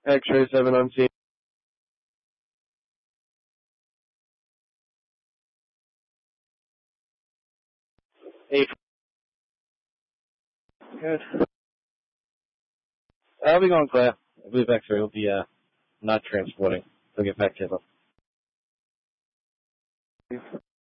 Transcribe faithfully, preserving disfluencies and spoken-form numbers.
X-ray seven on scene. Eight. Good. I'll be going, Claire. I believe X-ray will be uh, not transporting. He'll get back to you.